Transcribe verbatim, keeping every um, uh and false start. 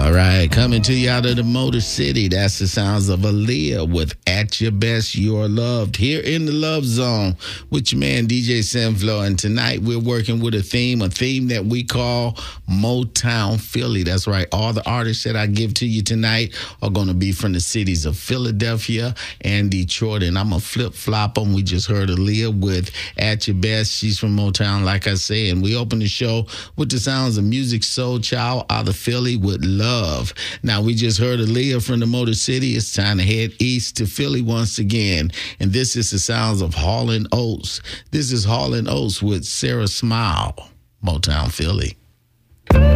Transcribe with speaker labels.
Speaker 1: All right, coming to you out of the Motor City. That's the sounds of Aaliyah with At Your Best, You're Loved. Here in the Love Zone with your man, D J Senflo. And tonight we're working with a theme, a theme that we call Motown Philly. That's right. All the artists that I give to you tonight are going to be from the cities of Philadelphia and Detroit. And I'm going to flip-flop them. We just heard Aaliyah with At Your Best. She's from Motown, like I say. And we open the show with the sounds of Musiq Soulchild out of Philly with Love. Love. Now, we just heard Aaliyah from the Motor City. It's time to head east to Philly once again. And this is the sounds of Hall and Oates. This is Hall and Oates with Sarah Smile, Motown Philly.